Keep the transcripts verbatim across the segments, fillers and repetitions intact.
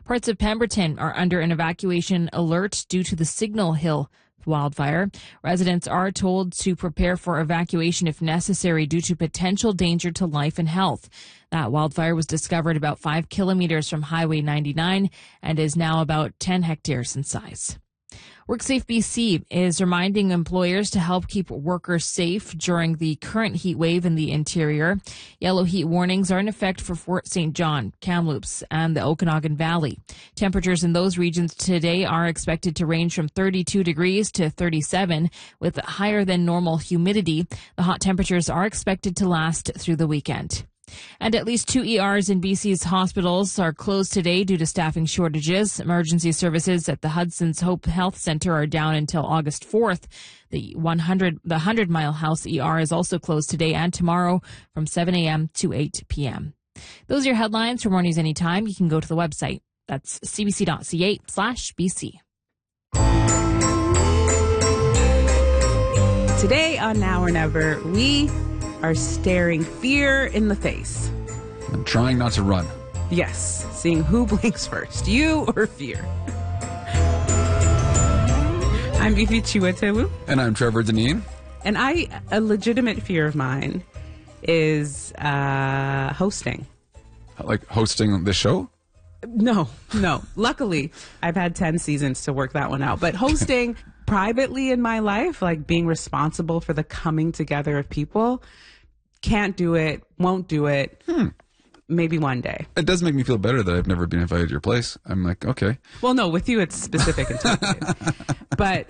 Parts of Pemberton are under an evacuation alert due to the Signal Hill wildfire. Residents are told to prepare for evacuation if necessary due to potential danger to life and health. That wildfire was discovered about five kilometers from Highway ninety-nine and is now about ten hectares in size. WorkSafe B C is reminding employers to help keep workers safe during the current heat wave in the interior. Yellow heat warnings are in effect for Fort Saint John, Kamloops, and the Okanagan Valley. Temperatures in those regions today are expected to range from thirty-two degrees to thirty-seven, with higher than normal humidity. The hot temperatures are expected to last through the weekend. And at least two E Rs in B C's hospitals are closed today due to staffing shortages. Emergency services at the Hudson's Hope Health Center are down until August fourth. The one hundred, the Hundred Mile House E R is also closed today and tomorrow from seven a.m. to eight p.m. Those are your headlines. For more news anytime, you can go to the website. That's cbc.ca slash BC. Today on Now or Never, we are staring fear in the face. I'm trying not to run. Yes, seeing who blinks first, you or fear. I'm Bibi Chiwetewu. And I'm Trevor Deneen. And I, a legitimate fear of mine is uh, hosting. Like hosting this show? No, no. Luckily, I've had ten seasons to work that one out. But hosting privately in my life, like being responsible for the coming together of people, can't do it, won't do it. Hmm. Maybe one day. It does make me feel better that I've never been invited to your place. I'm like, okay. Well, no, with you it's specific and targeted. But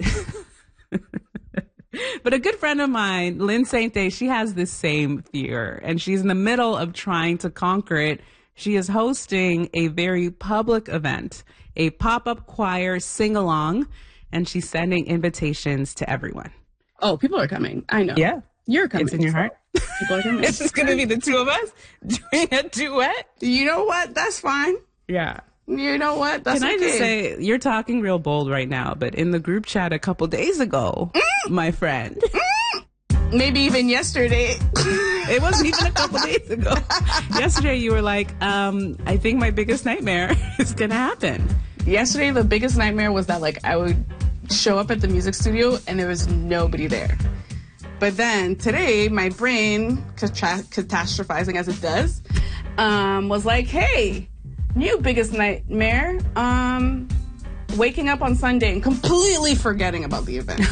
but a good friend of mine, Lynn Saint Day, she has this same fear, and she's in the middle of trying to conquer it. She is hosting a very public event, a pop-up choir sing-along, and she's sending invitations to everyone. Oh, people are coming. I know. Yeah. You're coming. It's in your heart. People are coming. It's just going to be the two of us doing a duet. You know what? That's fine. Yeah. You know what? That's Can I okay. just say, you're talking real bold right now, but in the group chat a couple days ago, mm. my friend. Mm. Maybe even yesterday. It wasn't even a couple days ago. Yesterday you were like, um, I think my biggest nightmare is going to happen. Yesterday the biggest nightmare was that like I would show up at the music studio and there was nobody there. But then today, my brain, catastrophizing as it does, um, was like, hey, new biggest nightmare, um, waking up on Sunday and completely forgetting about the event.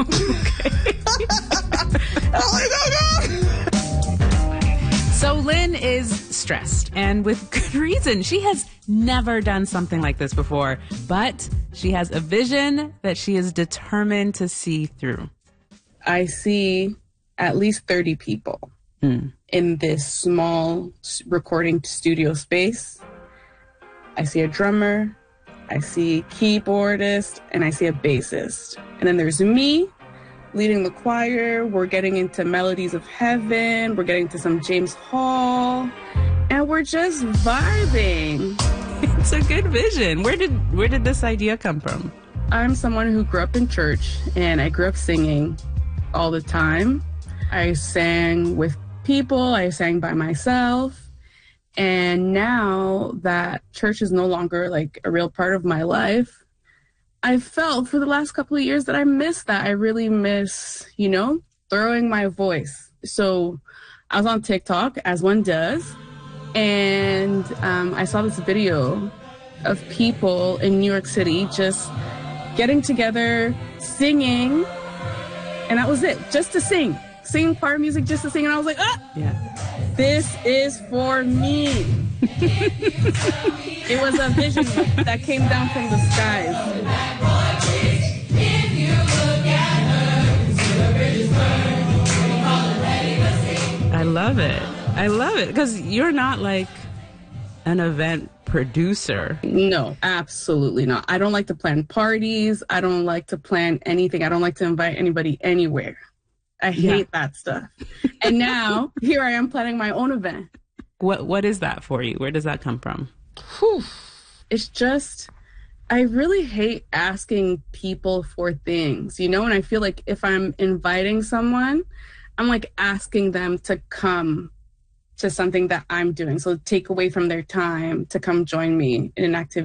Oh my God. So Lynn is stressed, and with good reason. She has never done something like this before, but she has a vision that she is determined to see through. I see at least thirty people mm. in this small recording studio space. I see a drummer, I see a keyboardist, and I see a bassist. And then there's me leading the choir. We're getting into Melodies of Heaven. We're getting to some James Hall. And we're just vibing. It's a good vision. Where did where did this idea come from? I'm someone who grew up in church, and I grew up singing all the time. I sang with people, I sang by myself, and now that church is no longer like a real part of my life, I felt for the last couple of years that I miss that. I really miss, you know, throwing my voice. So I was on TikTok, as one does, and um, I saw this video of people in New York City just getting together, singing. And that was it, just to sing. Sing choir music, just to sing. And I was like, ah, yeah, this is for me. It was a vision that came down from the skies. I love it. I love it. Because you're not like an event producer. No, absolutely not. I don't like to plan parties. I don't like to plan anything. I don't like to invite anybody anywhere. I hate yeah. that stuff. And now here I am planning my own event. What What is that for you? Where does that come from? Whew. It's just, I really hate asking people for things, you know? And I feel like if I'm inviting someone, I'm like asking them to come to something that I'm doing. So take away from their time to come join me in an activity.